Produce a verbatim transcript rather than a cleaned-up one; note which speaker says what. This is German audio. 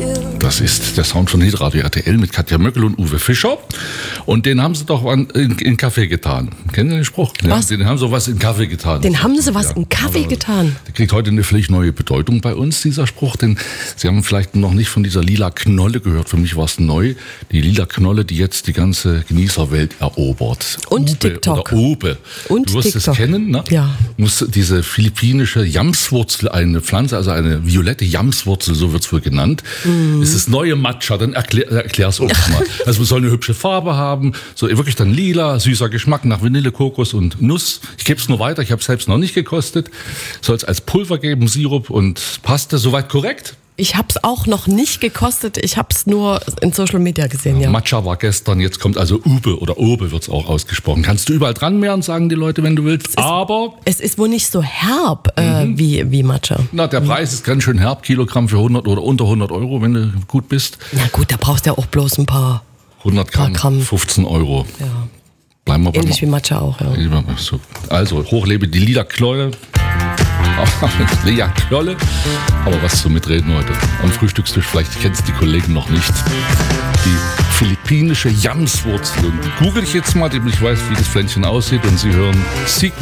Speaker 1: Das ist der Sound von Hitradio R T L mit Katja Möckel und Uwe Fischer. Und den haben sie doch an, in, in Kaffee getan. Kennen Sie den Spruch?
Speaker 2: Was?
Speaker 1: Den, den haben sie was in Kaffee getan.
Speaker 2: Den haben sie was
Speaker 1: ja.
Speaker 2: in Kaffee getan?
Speaker 1: Der kriegt heute eine völlig neue Bedeutung bei uns, dieser Spruch. Denn Sie haben vielleicht noch nicht von dieser lila Knolle gehört. Für mich war es neu. Die lila Knolle, die jetzt die ganze Genießerwelt erobert.
Speaker 2: Und
Speaker 1: Ube
Speaker 2: TikTok.
Speaker 1: Oder Obe.
Speaker 2: Und
Speaker 1: du wirst
Speaker 2: TikTok.
Speaker 1: es kennen, ne?
Speaker 2: Ja.
Speaker 1: Muss diese philippinische Jamswurzel, eine Pflanze, also eine violette Jamswurzel, so wird es wohl genannt. Mm. Es ist neue Matcha, dann erklär, erklär's uns mal. Also man soll eine hübsche Farbe haben, so wirklich dann lila, süßer Geschmack nach Vanille, Kokos und Nuss. Ich gebe es nur weiter, ich habe es selbst noch nicht gekostet. Soll es als Pulver geben, Sirup und Paste, soweit korrekt?
Speaker 2: Ich habe es auch noch nicht gekostet, ich habe es nur in Social Media gesehen, ja.
Speaker 1: Matcha war gestern, jetzt kommt also Ube oder Obe wird es auch ausgesprochen. Kannst du überall dran mehren, sagen die Leute, wenn du willst.
Speaker 2: Es ist,
Speaker 1: aber
Speaker 2: es ist wohl nicht so herb äh, mhm. wie, wie Matcha.
Speaker 1: Na, der Preis ist ganz schön herb, Kilogramm für hundert oder unter hundert Euro, wenn du gut bist.
Speaker 2: Na gut, da brauchst du ja auch bloß ein paar
Speaker 1: hundert Gramm,
Speaker 2: Gramm.
Speaker 1: fünfzehn Euro.
Speaker 2: Ja.
Speaker 1: Bleiben wir
Speaker 2: Ähnlich wie Matcha auch, ja.
Speaker 1: Also, hochlebe die lila Knolle. Lea Knolle. Aber was zum Mitreden heute am Frühstückstisch, vielleicht kennst die Kollegen noch nicht. Die philippinische Jamswurzel. Und google ich jetzt mal, damit ich weiß, wie das Pflänzchen aussieht. Und Sie hören Secret